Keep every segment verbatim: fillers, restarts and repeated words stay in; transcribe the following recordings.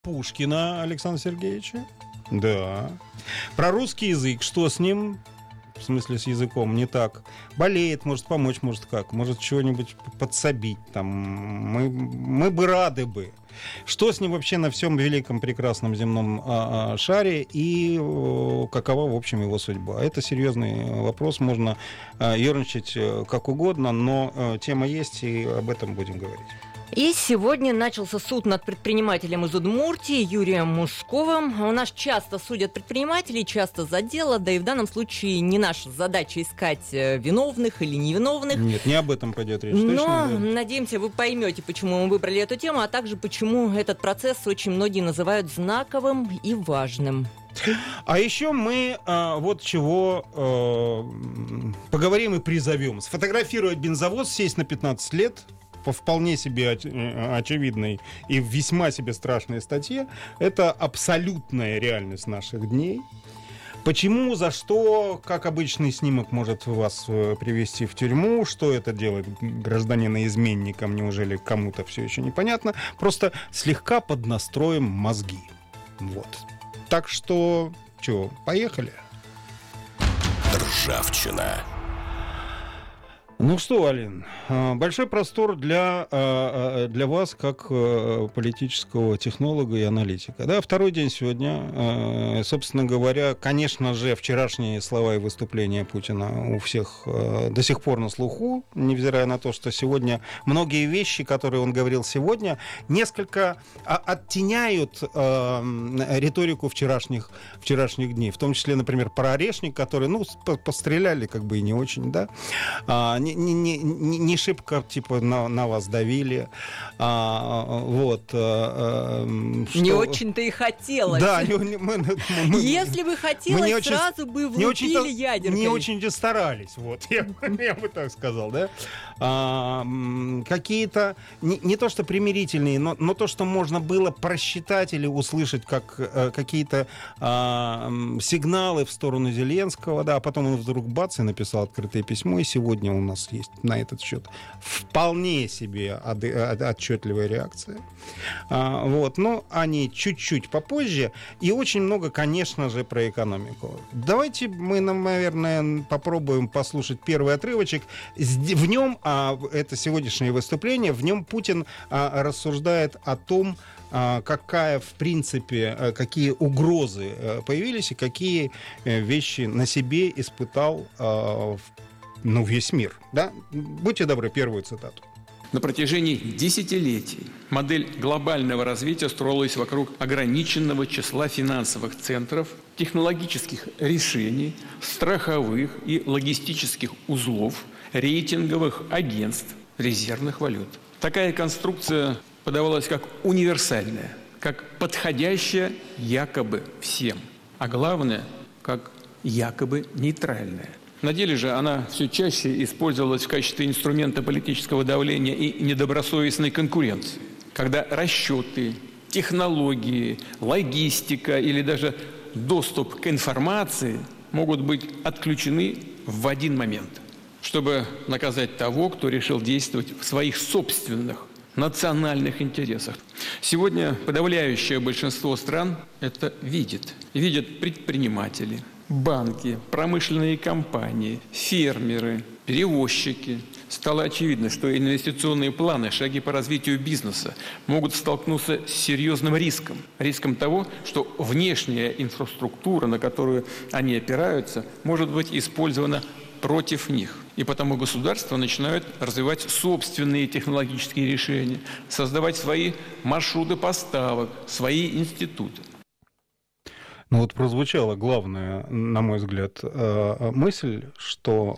Пушкина Александра Сергеевича. Да. Про русский язык. Что с ним? В смысле, с языком не так. Болеет, может помочь, может как. Может чего-нибудь подсобить. Там. Мы, мы бы рады бы. Что с ним вообще на всем великом, прекрасном земном а, а, шаре и о, какова, в общем, его судьба? Это серьезный вопрос. Можно а, ерничать как угодно, но а, тема есть, и об этом будем говорить. И сегодня начался суд над предпринимателем из Удмуртии Юрием Мусковым. У нас часто судят предпринимателей, часто за дело, да и в данном случае не наша задача искать виновных или невиновных. Нет, не об этом пойдет речь. Но, точно, да. Надеемся, вы поймете, почему мы выбрали эту тему, а также почему этот процесс очень многие называют знаковым и важным. А еще мы а, вот чего а, поговорим и призовем. Сфотографировать бензовоз, сесть на пятнадцать лет... по вполне себе оч- очевидной и весьма себе страшной статье. Это абсолютная реальность наших дней. Почему, за что, как обычный снимок может вас привести в тюрьму, что это делает гражданина изменником, неужели кому-то все еще непонятно. Просто слегка поднастроим мозги. Вот. Так что, что, поехали? Ржавчина. Ну что, Алин, большой простор для, для вас, как политического технолога и аналитика. Да, второй день сегодня. Собственно говоря, конечно же, вчерашние слова и выступления Путина у всех до сих пор на слуху, невзирая на то, что сегодня многие вещи, которые он говорил сегодня, несколько оттеняют риторику вчерашних, вчерашних дней. В том числе, например, про Орешник, который, ну, постреляли как бы и не очень, да, Не, не, не, не шибко типа на, на вас давили. А, вот. А, что... Не очень-то и хотелось. Да, не, не, мы, мы, если бы хотелось, очень, сразу бы влупили ядеркой. Не очень-то старались, вот, я, я бы так сказал, да. А, какие-то, не, не то что примирительные, но, но то, что можно было просчитать или услышать, как а, какие-то а, сигналы в сторону Зеленского, да, а потом он вдруг бац и написал открытое письмо, и сегодня у нас есть на этот счет вполне себе отчетливая реакция. А, вот, но они чуть-чуть попозже, и очень много, конечно же, про экономику. Давайте мы, наверное, попробуем послушать первый отрывочек. В нем, а, это сегодняшнее выступление, в нем Путин а, рассуждает о том, а, какая, в принципе, а, какие угрозы а, появились и какие а, вещи на себе испытал а, в Ну, весь мир, да? Будьте добры, первую цитату. На протяжении десятилетий модель глобального развития строилась вокруг ограниченного числа финансовых центров, технологических решений, страховых и логистических узлов, рейтинговых агентств, резервных валют. Такая конструкция подавалась как универсальная, как подходящая якобы всем, а главное, как якобы нейтральная. На деле же она все чаще использовалась в качестве инструмента политического давления и недобросовестной конкуренции, когда расчеты, технологии, логистика или даже доступ к информации могут быть отключены в один момент, чтобы наказать того, кто решил действовать в своих собственных национальных интересах. Сегодня подавляющее большинство стран это видит. Видят предприниматели, банки, промышленные компании, фермеры, перевозчики. Стало очевидно, что инвестиционные планы, шаги по развитию бизнеса могут столкнуться с серьезным риском. Риском того, что внешняя инфраструктура, на которую они опираются, может быть использована против них. И потому государства начинают развивать собственные технологические решения, создавать свои маршруты поставок, свои институты. Ну вот прозвучала главная, на мой взгляд, мысль, что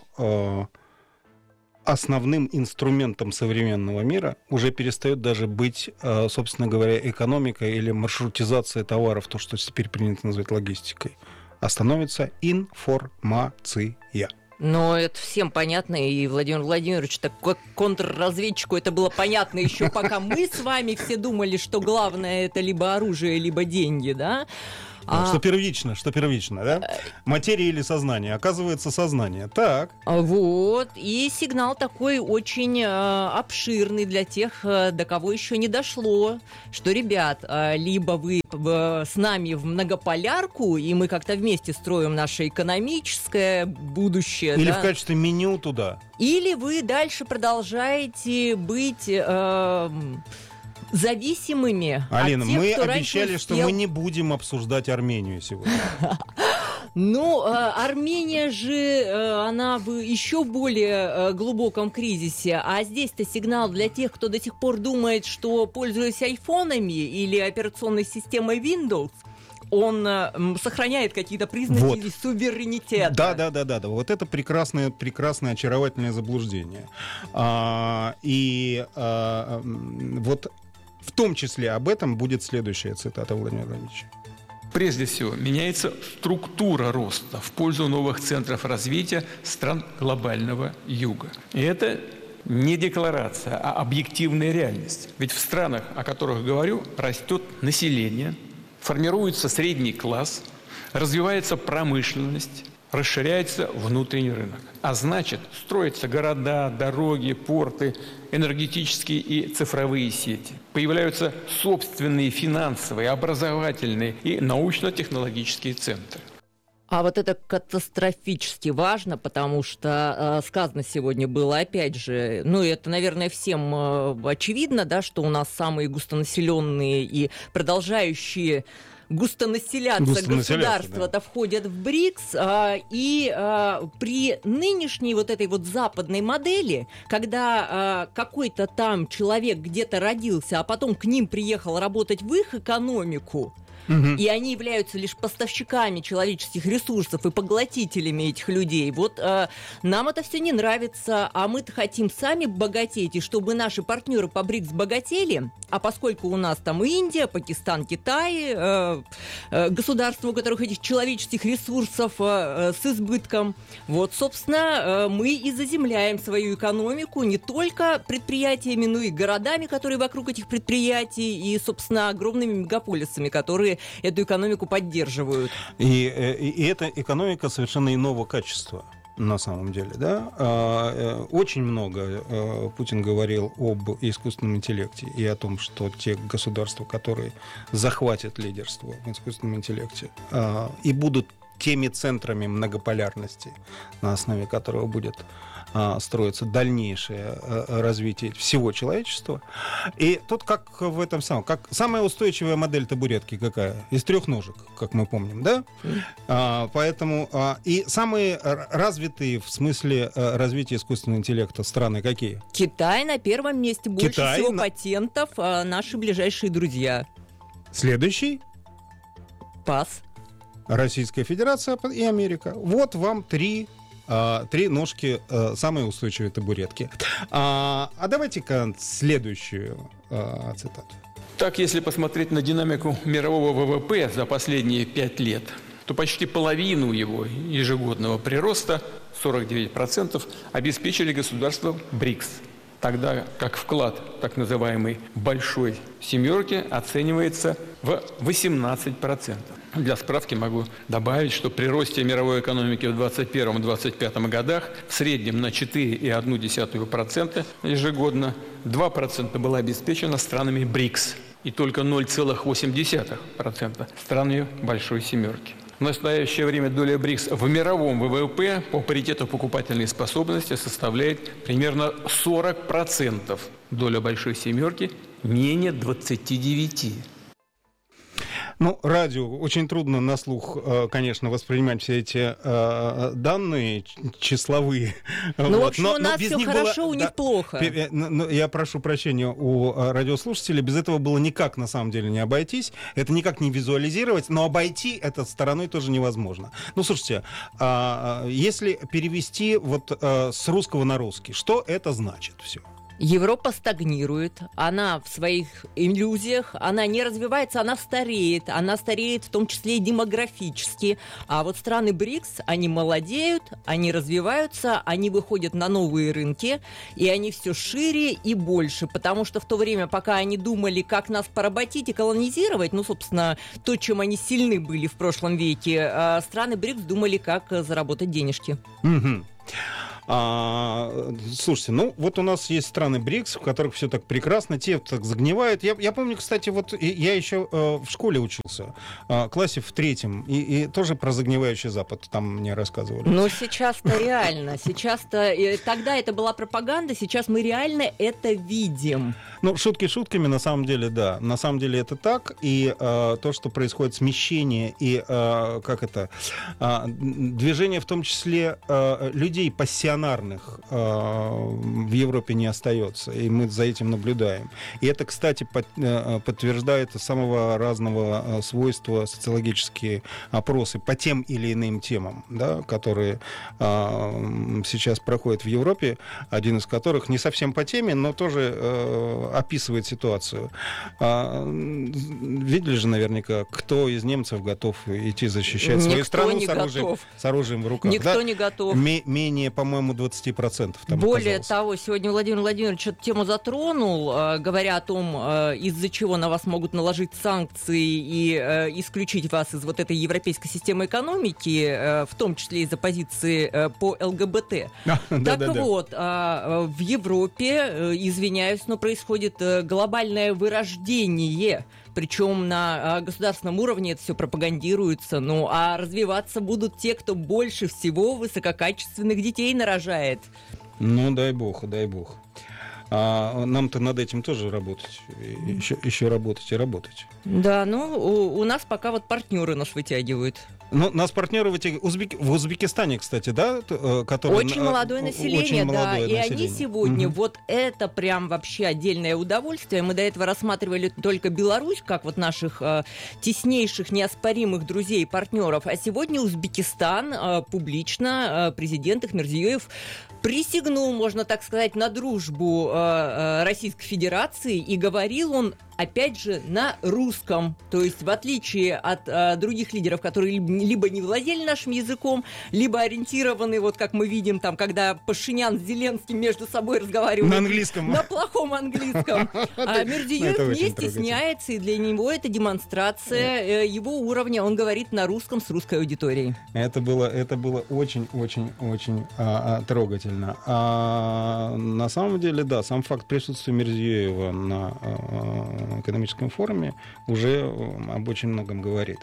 основным инструментом современного мира уже перестает даже быть, собственно говоря, экономика или маршрутизация товаров, то, что теперь принято называть логистикой, а становится информация. Но это всем понятно, и Владимир Владимирович, так как контрразведчику это было понятно еще пока мы с вами все думали, что главное это либо оружие, либо деньги, да? А... Что первично, что первично, да? Материя или сознание? Оказывается, сознание. Так. Вот. И сигнал такой очень э, обширный для тех, э, до кого еще не дошло, что, ребят, э, либо вы э, с нами в многополярку, и мы как-то вместе строим наше экономическое будущее. Или да? в качестве меню туда. Или вы дальше продолжаете быть... Э, зависимыми Алина, от тех, мы кто обещали, что успел... мы не будем обсуждать Армению сегодня. Ну, Армения же, она в еще более глубоком кризисе, а здесь-то сигнал для тех, кто до сих пор думает, что, пользуясь айфонами или операционной системой Windows, он сохраняет какие-то признаки вот. суверенитета. Да, да, да, да, да. Вот это прекрасное, прекрасное, очаровательное заблуждение. А, и а, вот в том числе об этом будет следующая цитата Владимира Владимировича. Прежде всего, меняется структура роста в пользу новых центров развития стран глобального юга. И это не декларация, а объективная реальность. Ведь в странах, о которых говорю, растет население, формируется средний класс, развивается промышленность, расширяется внутренний рынок. А значит, строятся города, дороги, порты, энергетические и цифровые сети. Появляются собственные финансовые, образовательные и научно-технологические центры. А вот это катастрофически важно, потому что э, сказано сегодня было, опять же, ну, это, наверное, всем э, очевидно, да, что у нас самые густонаселенные и продолжающие густонаселяться государства-то входят в БРИКС, а, и а, при нынешней вот этой вот западной модели, когда а, какой-то там человек где-то родился, а потом к ним приехал работать в их экономику, угу. и они являются лишь поставщиками человеческих ресурсов и поглотителями этих людей. Вот э, нам это все не нравится, а мы-то хотим сами богатеть, и чтобы наши партнеры по БРИКС богатели, а поскольку у нас там и Индия, Пакистан, Китай, э, э, государства, у которых этих человеческих ресурсов э, с избытком, вот, собственно, э, мы и заземляем свою экономику не только предприятиями, но и городами, которые вокруг этих предприятий, и, собственно, огромными мегаполисами, которые эту экономику поддерживают. И, и, и эта экономика совершенно иного качества. На самом деле, да, очень много Путин говорил об искусственном интеллекте и о том, что те государства, которые захватят лидерство в искусственном интеллекте и будут теми центрами многополярности, на основе которого будет строится дальнейшее развитие всего человечества. И тут как в этом самом, как самая устойчивая модель табуретки какая? Из трех ножек, как мы помним, да? Mm. А, поэтому а, и самые развитые в смысле развития искусственного интеллекта страны какие? Китай на первом месте, больше Китай всего на... патентов, а наши ближайшие друзья. Следующий? Пас. Российская Федерация и Америка. Вот вам три Uh, три ножки uh, самой устойчивой табуретки. Uh, а давайте-ка следующую uh, цитату. Так, если посмотреть на динамику мирового ВВП за последние пять лет, то почти половину его ежегодного прироста, сорок девять процентов, обеспечили государства БРИКС. Тогда как вклад так называемой «большой семерки» оценивается в восемнадцать процентов. Для справки могу добавить, что при росте мировой экономики в двадцать первом — двадцать пятом годах в среднем на четыре целых одна десятая процента ежегодно два процента было обеспечено странами БРИКС и только ноль целых восемь десятых процента странами «большой семерки». В настоящее время доля БРИКС в мировом ВВП по паритету покупательной способности составляет примерно сорок процентов. Доля «большой семерки» менее двадцати девяти процентов. Ну, радио очень трудно на слух, конечно, воспринимать все эти э, данные числовые. Ну, вот. В общем, но, у нас все хорошо, было, у них да, плохо. Я прошу прощения у радиослушателей, без этого было никак на самом деле не обойтись, это никак не визуализировать, но обойти это стороной тоже невозможно. Ну, слушайте, э, если перевести вот э, с русского на русский, что это значит все? Европа стагнирует, она в своих иллюзиях, она не развивается, она стареет, она стареет в том числе и демографически. А вот страны БРИКС, они молодеют, они развиваются, они выходят на новые рынки, и они все шире и больше, потому что в то время, пока они думали, как нас поработить и колонизировать, ну, собственно, то, чем они сильны были в прошлом веке, страны БРИКС думали, как заработать денежки. Угу. А, слушайте, ну вот у нас есть страны БРИКС, в которых все так прекрасно, те так загнивают. Я, я помню, кстати, вот я еще э, в школе учился, э, классе в третьем, и, и тоже про загнивающий Запад там мне рассказывали. Но сейчас-то реально, сейчас-то, тогда это была пропаганда, сейчас мы реально это видим. Ну, шутки шутками, на самом деле, да, на самом деле это так, и э, то, что происходит смещение и, э, как это, э, движение в том числе э, людей пассионарных, в Европе не остается, и мы за этим наблюдаем. И это, кстати, подтверждает самого разного свойства социологические опросы по тем или иным темам, да, которые сейчас проходят в Европе, один из которых не совсем по теме, но тоже описывает ситуацию. Видели же наверняка, кто из немцев готов идти защищать Никто свою страну с оружием, с оружием в руках. Никто да? не готов. М- менее, по-моему, двадцать процентов. Там Более оказалось. того, сегодня Владимир Владимирович эту тему затронул, э, говоря о том, э, из-за чего на вас могут наложить санкции и э, исключить вас из вот этой европейской системы экономики, э, в том числе из-за позиции э, по ЛГБТ. А, так да, да, вот, э, в Европе, э, извиняюсь, но происходит э, глобальное вырождение. Причем на а, государственном уровне это все пропагандируется. Ну, а развиваться будут те, кто больше всего высококачественных детей нарожает. Ну, дай бог, дай бог. А нам-то над этим тоже работать. Еще, еще работать и работать. Да, ну, у, у нас пока вот партнеры нас вытягивают. Ну, нас партнеры в, эти, Узбек, в Узбекистане, кстати, да, которые... Очень молодое население, очень да, молодое и население. они сегодня, Угу. вот это прям вообще отдельное удовольствие. Мы до этого рассматривали только Беларусь, как вот наших э, теснейших, неоспоримых друзей и партнеров, а сегодня Узбекистан э, публично, э, президент их Мирзиёев присягнул, можно так сказать, на дружбу э, э, Российской Федерации, и говорил он, опять же, на русском. То есть, в отличие от э, других лидеров, которые либо не владели нашим языком, либо ориентированы, вот как мы видим, там, когда Пашинян с Зеленским между собой разговаривают. На английском. На плохом английском. А Мирзиёев не стесняется, и для него это демонстрация его уровня. Он говорит на русском с русской аудиторией. Это было, это было очень-очень-очень а, а, трогательно. А, на самом деле, да, сам факт присутствия Мирзиёева на а, экономическом форуме уже об очень многом говорит.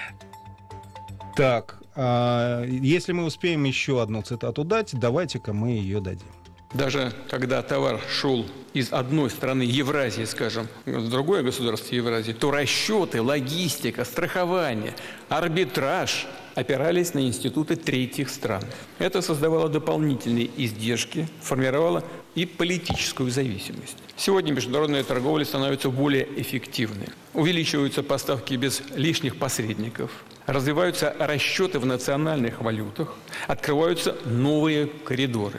Так, а, если мы успеем еще одну цитату дать, давайте-ка мы ее дадим. Даже когда товар шел из одной страны Евразии, скажем, в другое государство Евразии, то расчеты, логистика, страхование, арбитраж опирались на институты третьих стран. Это создавало дополнительные издержки, формировало и политическую зависимость. Сегодня международная торговля становится более эффективной. Увеличиваются поставки без лишних посредников, развиваются расчеты в национальных валютах, открываются новые коридоры.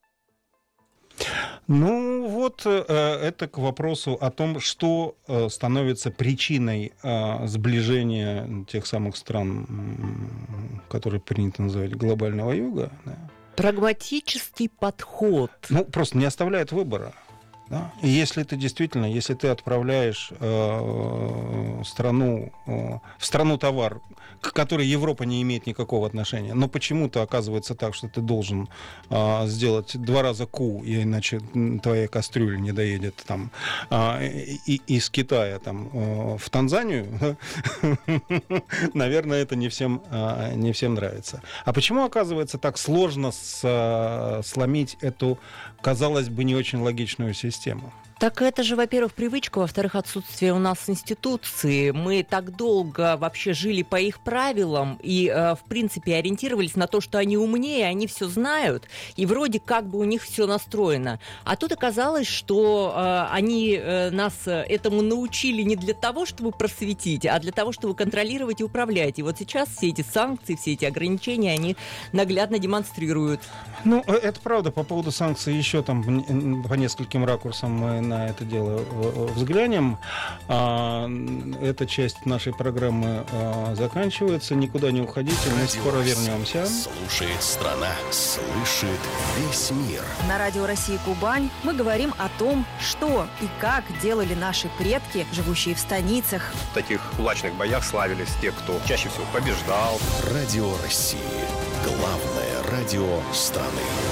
Ну вот э, это к вопросу о том, что э, становится причиной э, сближения тех самых стран, м, которые принято называть глобального юга. Да. Прагматический подход. Ну просто не оставляет выбора. Да? И если ты действительно, если ты отправляешь э, страну, э, в страну товар, к которой Европа не имеет никакого отношения, но почему-то оказывается так, что ты должен э, сделать два раза ку, и иначе твоя кастрюля не доедет там, э, и, из Китая там, э, в Танзанию, наверное, это не всем, э, не всем нравится. А почему оказывается так сложно с, сломить эту, казалось бы, не очень логичную систему? Так это же, во-первых, привычка, во-вторых, отсутствие у нас институции. Мы так долго вообще жили по их правилам и, э, в принципе, ориентировались на то, что они умнее, они все знают, и вроде как бы у них все настроено. А тут оказалось, что э, они э, нас этому научили не для того, чтобы просветить, а для того, чтобы контролировать и управлять. И вот сейчас все эти санкции, все эти ограничения, они наглядно демонстрируют. Ну, это правда. По поводу санкций еще там по нескольким ракурсам мы на это дело взглянем. Эта часть нашей программы заканчивается. Никуда не уходите, мы скоро вернемся. Слушает страна, слышит весь мир. На Радио России Кубань мы говорим о том, что и как делали наши предки, живущие в станицах. В таких кулачных боях славились те, кто чаще всего побеждал. Радио России. Главное радио страны.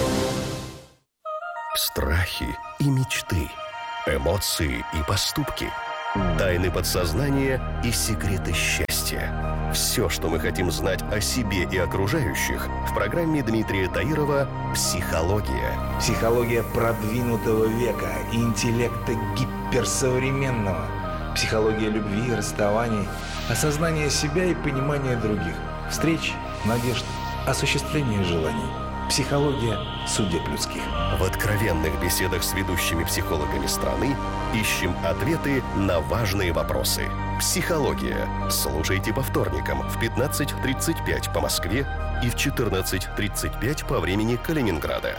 Страхи и мечты. Эмоции и поступки. Тайны подсознания и секреты счастья. Все, что мы хотим знать о себе и окружающих, в программе Дмитрия Таирова «Психология». Психология продвинутого века и интеллекта гиперсовременного. Психология любви и расставаний, осознания себя и понимания других. Встреч, надежд, осуществления желаний. Психология судеб людских. В откровенных беседах с ведущими психологами страны ищем ответы на важные вопросы. Психология. Слушайте по вторникам в пятнадцать тридцать пять по Москве и в четырнадцать тридцать пять по времени Калининграда.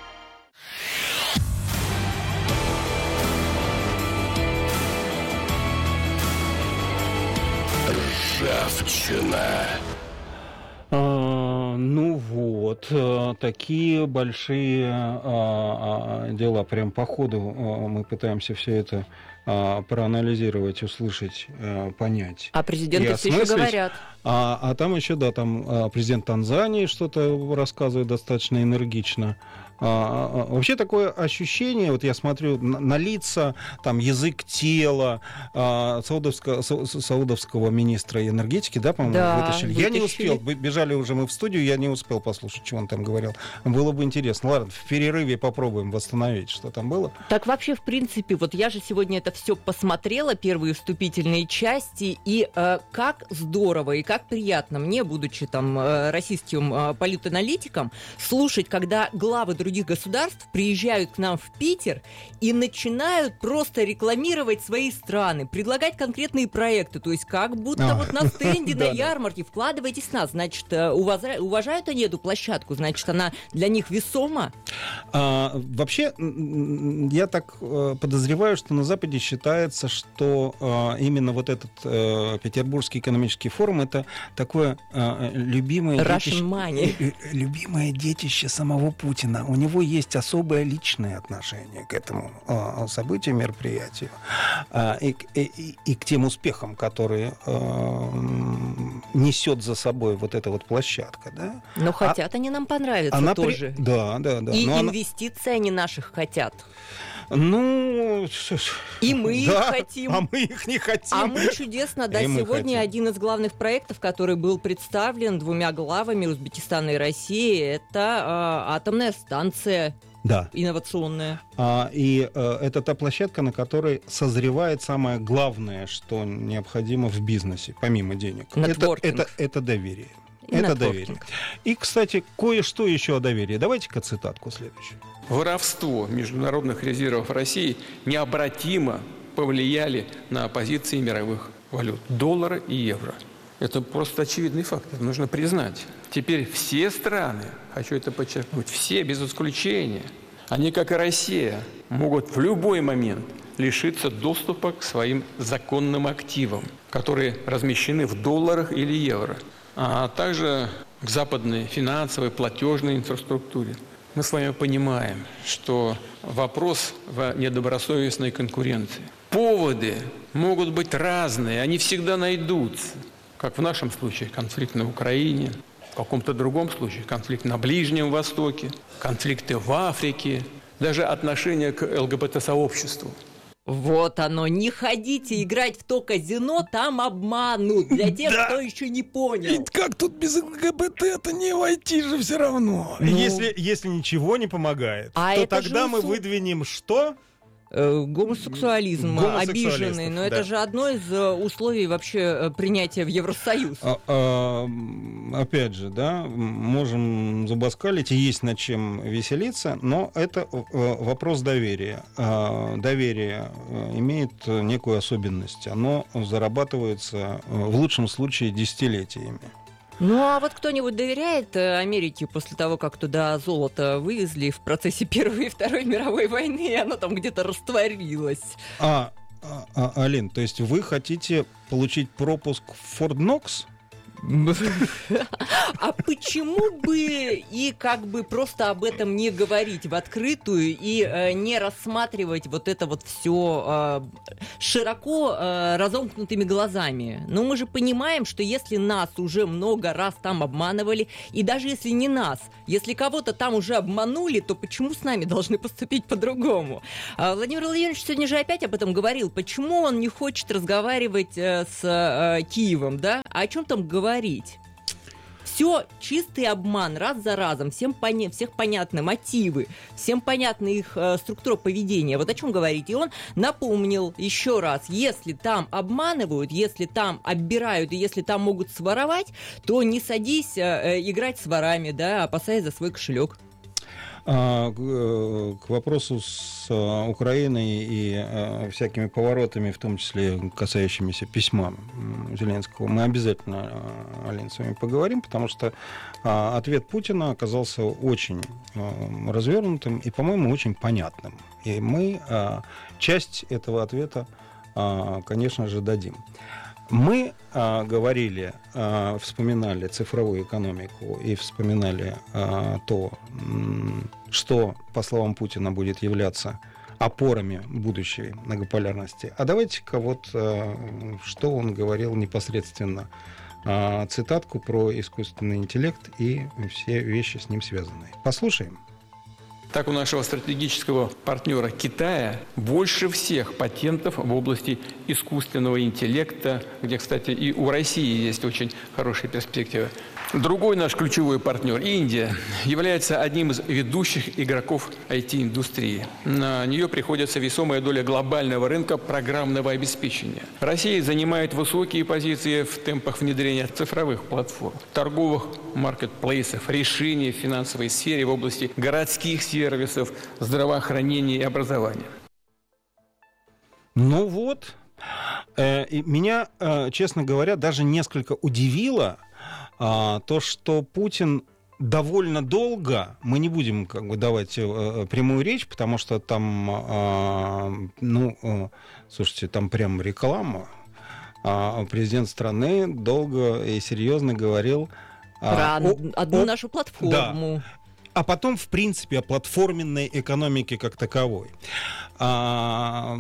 Ржавчина. А, ну вот, а, такие большие а, а, дела. Прям по ходу а, мы пытаемся все это а, проанализировать, услышать, а, понять. А президенты все еще говорят. А, а там еще, да, там а, президент Танзании что-то рассказывает достаточно энергично. А, а, вообще такое ощущение, вот я смотрю на, на лица, там язык тела а, саудовского, са, саудовского министра энергетики, да, по-моему, да, вытащили. вытащили. Я не успел, бежали уже мы в студию, я не успел послушать, что он там говорил. Было бы интересно. Ладно, в перерыве попробуем восстановить, что там было. Так вообще, в принципе, вот я же сегодня это все посмотрела, первые вступительные части, и э, как здорово и как приятно мне, будучи там э, российским э, политаналитиком, слушать, когда главы других других государств приезжают к нам в Питер и начинают просто рекламировать свои страны, предлагать конкретные проекты, то есть как будто а. вот на стенде, на ярмарке, вкладывайтесь в нас, значит, уважают они эту площадку, значит, она для них весома? А, вообще, я так подозреваю, что на Западе считается, что а, именно вот этот а, Петербургский экономический форум — это такое а, любимое детище, любимое детище самого Путина. У него есть особое личное отношение к этому а, событию, мероприятию, а, и, и, и к тем успехам, которые а, несет за собой вот эта вот площадка. Да? Но хотят а, они нам понравиться она тоже. При... Да, да, да. И Но инвестиции она... они наших хотят. Ну, и мы да, их хотим. А мы их не хотим. А мы чудесно, да, и сегодня один из главных проектов, который был представлен двумя главами Узбекистана и России, это а, атомная станция. Да. Инновационная. А, и а, это та площадка, на которой созревает самое главное, что необходимо в бизнесе, помимо денег. Это, это, это доверие. И это доверие. И, кстати, кое-что еще о доверии. Давайте-ка цитатку следующую. Воровство международных резервов России необратимо повлияли на позиции мировых валют доллара и евро. Это просто очевидный факт, это нужно признать. Теперь все страны, хочу это подчеркнуть, все без исключения, они, как и Россия, могут в любой момент лишиться доступа к своим законным активам, которые размещены в долларах или евро, а также к западной финансовой, платежной инфраструктуре. Мы с вами понимаем, что вопрос в недобросовестной конкуренции. Поводы могут быть разные, они всегда найдутся. Как в нашем случае конфликт на Украине, в каком-то другом случае конфликт на Ближнем Востоке, конфликты в Африке, даже отношение к ЛГБТ-сообществу. Вот оно, не ходите играть в то казино, там обманут, для тех, да. кто еще не понял. Ведь как тут без ЛГБТ-то не войти же все равно. Ну, если, если ничего не помогает, а то тогда мы выдвинем что? Э, гомосексуализм, обиженный, но да. Это же одно из условий вообще принятия в Евросоюз. А, а, опять же, да, можем зубоскалить, и есть над чем веселиться, но это вопрос доверия. Доверие имеет некую особенность. Оно зарабатывается в лучшем случае десятилетиями. Ну, а вот кто-нибудь доверяет Америке после того, как туда золото вывезли в процессе Первой и Второй мировой войны, и оно там где-то растворилось? А, а, а, Алин, то есть вы хотите получить пропуск в Форт Нокс? А почему бы и как бы просто об этом не говорить в открытую и э, не рассматривать вот это вот все э, широко э, разомкнутыми глазами? Ну, мы же понимаем, что если нас уже много раз там обманывали, и даже если не нас, если кого-то там уже обманули, то почему с нами должны поступить по-другому? А Владимир Владимирович сегодня же опять об этом говорил. Почему он не хочет разговаривать э, с э, Киевом, да? А о чем там говорить? Все чистый обман раз за разом, всем поня- всех понятны мотивы, всем понятна их э, структура поведения. Вот о чем говорить. И он напомнил еще раз, если там обманывают, если там оббирают и если там могут своровать, то не садись э, играть с ворами, да, опасаясь за свой кошелек. А, к, к вопросу с а, Украиной и а, всякими поворотами, в том числе касающимися письма Зеленского, мы обязательно, Алин, с вами поговорим, потому что а, ответ Путина оказался очень а, развернутым и, по-моему, очень понятным. И мы а, часть этого ответа, а, конечно же, дадим. Мы а, говорили, а, вспоминали цифровую экономику и вспоминали а, то, что, по словам Путина, будет являться опорами будущей многополярности. А давайте-ка вот, а, что он говорил непосредственно, а, цитатку про искусственный интеллект и все вещи с ним связанные. Послушаем. Так, у нашего стратегического партнера Китая больше всех патентов в области искусственного интеллекта, где, кстати, и у России есть очень хорошие перспективы. Другой наш ключевой партнер, Индия, является одним из ведущих игроков ай ти-индустрии. На нее приходится весомая доля глобального рынка программного обеспечения. Россия занимает высокие позиции в темпах внедрения цифровых платформ, торговых маркетплейсов, решений в финансовой сфере в области городских сервисов, здравоохранения и образования. Ну вот, э, и меня, э, честно говоря, даже несколько удивило э, то, что Путин довольно долго, мы не будем как бы давать э, прямую речь, потому что там, э, ну, э, слушайте, там прям реклама. Э, президент страны долго и серьезно говорил э, про о, одну о, нашу платформу. Да. А потом, в принципе, о платформенной экономике как таковой. А,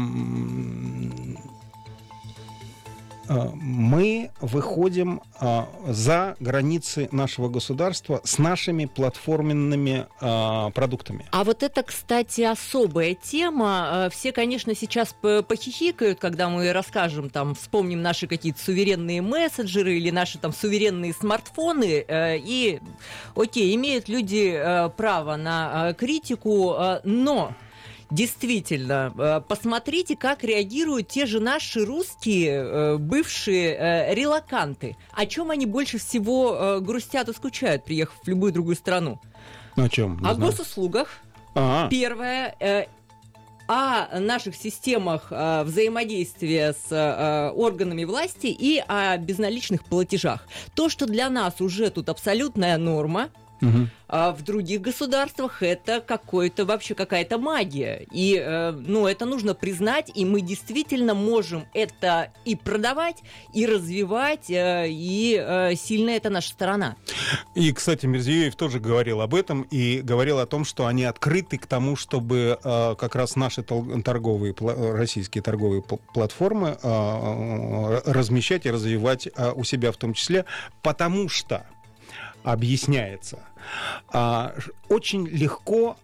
мы выходим а, за границы нашего государства с нашими платформенными а, продуктами. А вот это, кстати, особая тема. Все, конечно, сейчас похихикают, когда мы расскажем, там, вспомним наши какие-то суверенные мессенджеры или наши там суверенные смартфоны. И, окей, имеют люди право на критику, но... Действительно, посмотрите, как реагируют те же наши русские бывшие релоканты. О чем они больше всего грустят и скучают, приехав в любую другую страну? О чем? О госуслугах. А-а. Первое. О наших системах взаимодействия с органами власти и о безналичных платежах. То, что для нас уже тут абсолютная норма, угу. А в других государствах это какой-то вообще какая-то магия. И, э, ну, это нужно признать, и мы действительно можем это и продавать, и развивать, э, и э, сильно это наша сторона. И, кстати, Мирзиёев тоже говорил об этом, и говорил о том, что они открыты к тому, чтобы э, как раз наши торговые, российские торговые платформы э, размещать и развивать э, у себя в том числе, потому что объясняется. А, очень легко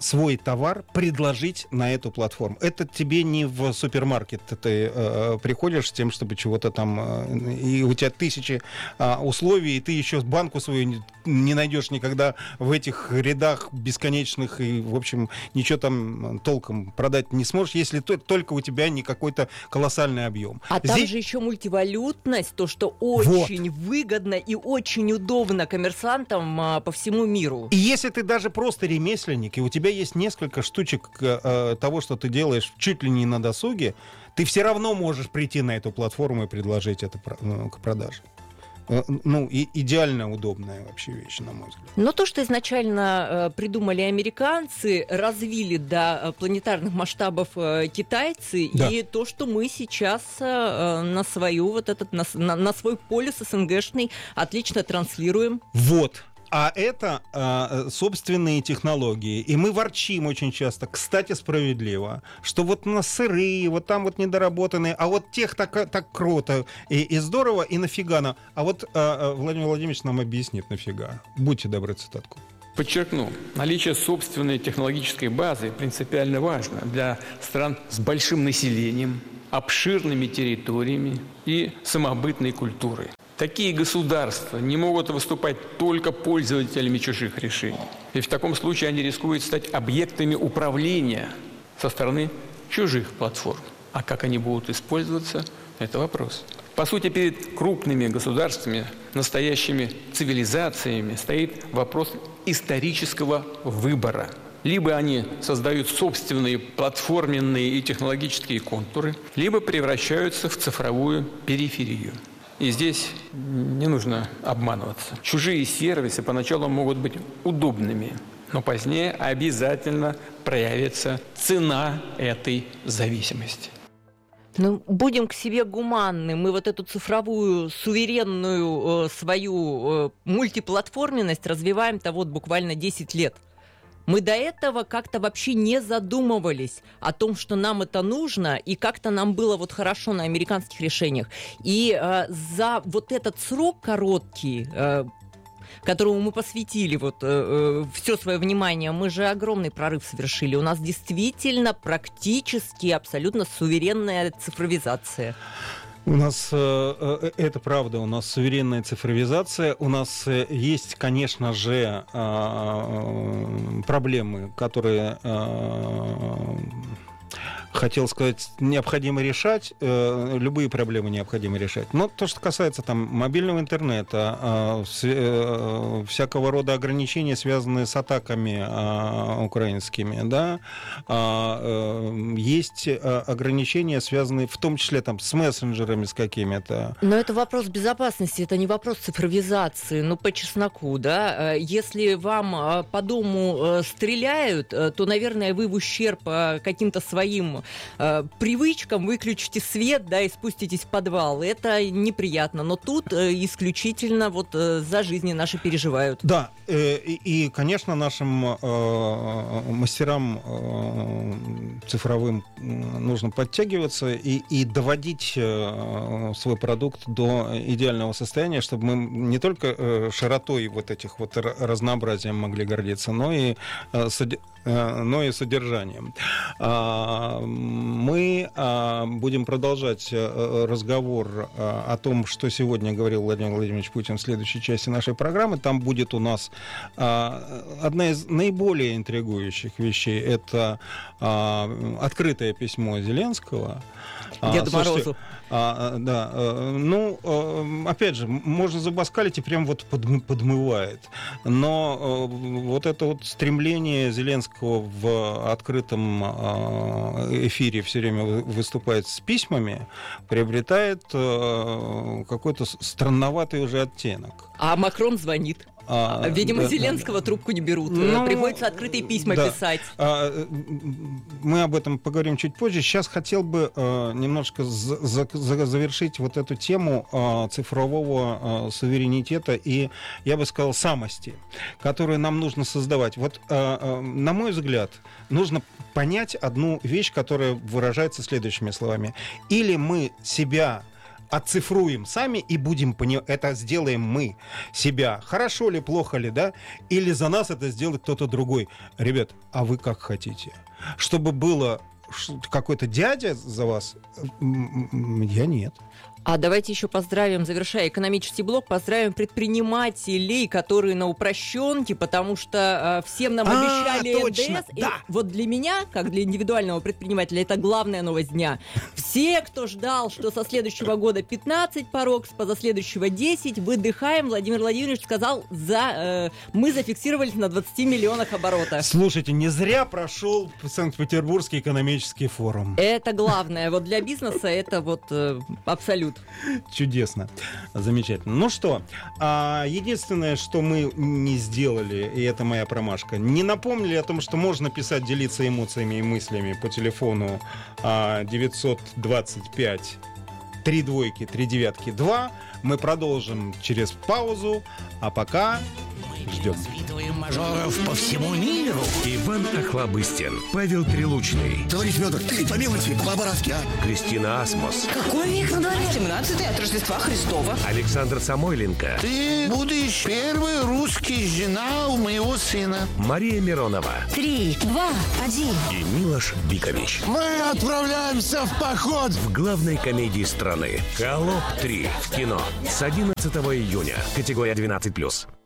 свой товар предложить на эту платформу. Это тебе не в супермаркет ты э, приходишь с тем, чтобы чего-то там, э, и у тебя тысячи э, условий, и ты еще банку свою не, не найдешь никогда в этих рядах бесконечных, и, в общем, ничего там толком продать не сможешь, если то, только у тебя не какой-то колоссальный объем. А Здесь... там же еще мультивалютность, то, что очень вот. выгодно и очень удобно коммерсантам а, по всему миру. И если ты даже просто ремесленник, и у тебя есть несколько штучек э, того, что ты делаешь чуть ли не на досуге, ты все равно можешь прийти на эту платформу и предложить это ну, к продаже. Ну, и идеально удобная вообще вещь, на мой взгляд. Но то, что изначально э, придумали американцы, развили до э, планетарных масштабов э, китайцы, да. И то, что мы сейчас э, на свою вот этот на, на, на свой полюс СНГшный отлично транслируем. Вот. А это э, собственные технологии. И мы ворчим очень часто, кстати, справедливо, что вот у нас сырые, вот там вот недоработанные, а вот тех так, так круто и, и здорово, и нафига нам. А вот э, Владимир Владимирович нам объяснит, нафига. Будьте добры, цитатку. Подчеркну, наличие собственной технологической базы принципиально важно для стран с большим населением, обширными территориями и самобытной культурой. Такие государства не могут выступать только пользователями чужих решений. И в таком случае они рискуют стать объектами управления со стороны чужих платформ. А как они будут использоваться – это вопрос. По сути, перед крупными государствами, настоящими цивилизациями, стоит вопрос исторического выбора. Либо они создают собственные платформенные и технологические контуры, либо превращаются в цифровую периферию. И здесь не нужно обманываться. Чужие сервисы поначалу могут быть удобными, но позднее обязательно проявится цена этой зависимости. Ну, будем к себе гуманны. Мы вот эту цифровую, суверенную э, свою э, мультиплатформенность развиваем-то вот буквально десять лет. Мы до этого как-то вообще не задумывались о том, что нам это нужно, и как-то нам было вот хорошо на американских решениях. И э, за вот этот срок короткий, э, которому мы посвятили вот, э, э, все свое внимание, мы же огромный прорыв совершили. У нас действительно практически абсолютно суверенная цифровизация. У нас, э, это правда, у нас суверенная цифровизация, у нас есть, конечно же, э, проблемы, которые, э, хотел сказать, необходимо решать, э, любые проблемы необходимо решать. Но то, что касается там мобильного интернета, э, э, всякого рода ограничений, связанные с атаками э, украинскими, да, э, э, есть ограничения, связанные в том числе там с мессенджерами, с какими-то. Но это вопрос безопасности, это не вопрос цифровизации, ну, по чесноку, да. Если вам по дому стреляют, то, наверное, вы в ущерб каким-то своим э, привычкам выключите свет, да, и спуститесь в подвал. Это неприятно. Но тут э, исключительно вот э, за жизни наши переживают. Да, э, и, и, конечно, нашим э, мастерам э, цифровым нужно подтягиваться и, и доводить э, свой продукт до идеального состояния, чтобы мы не только э, широтой вот этих вот разнообразием могли гордиться, но и, э, соди- э, но и содержанием. Мы будем продолжать разговор о том, что сегодня говорил Владимир Владимирович Путин в следующей части нашей программы. Там будет у нас одна из наиболее интригующих вещей. Это открытое письмо Зеленского Деду Морозу. А, да, ну, опять же, можно забаскалить, и прям вот подмывает. Но вот это вот стремление Зеленского в открытом эфире все время выступать с письмами приобретает какой-то странноватый уже оттенок. А Макрон звонит. А, Видимо, да, Зеленского да, трубку не берут. Ну, приходится открытые письма да. писать. А, мы об этом поговорим чуть позже. Сейчас хотел бы а, немножко за, за, завершить вот эту тему а, цифрового а, суверенитета и, я бы сказал, самости, которую нам нужно создавать. Вот, а, а, на мой взгляд, нужно понять одну вещь, которая выражается следующими словами. Или мы себя оцифруем сами и будем понимать, это сделаем мы себя. Хорошо ли, плохо ли, да? Или за нас это сделает кто-то другой. Ребят, а вы как хотите? Чтобы было какой-то дядя за вас, я нет. А давайте еще поздравим, завершая экономический блок, поздравим предпринимателей, которые на упрощенке, потому что э, всем нам обещали а, точно, эн дэ эс. да. И вот для меня, как для индивидуального предпринимателя, это главная новость дня. Все, кто ждал, что со следующего года пятнадцать порог, с позаследующего десять, выдыхаем. Владимир Владимирович сказал, за, э, мы зафиксировались на двадцати миллионах оборота. Слушайте, не зря прошел Санкт-Петербургский экономический форум. Это главное. Вот для бизнеса это вот э, абсолютно. Чудесно. Замечательно. Ну что, а, единственное, что мы не сделали, и это моя промашка, не напомнили о том, что можно писать, делиться эмоциями и мыслями по телефону а, девятьсот двадцать пять три двойки, три девятки, два. Мы продолжим через паузу, а пока ждем. Мажоров по всему миру. Иван Охлобыстин, Павел Прилучный. Товарищ Федор, ты помилуйте, по-лаборатски, а? Кристина Асмус. Какой век на дворе? семнадцатый от Рождества Христова. Александр Самойленко. Ты будешь первый русский жена у моего сына. Мария Миронова. Три, два, один. И Милош Бикович. Мы отправляемся в поход. В главной комедии страны «Холоп три» в кино с одиннадцатого июня. Категория двенадцать плюс.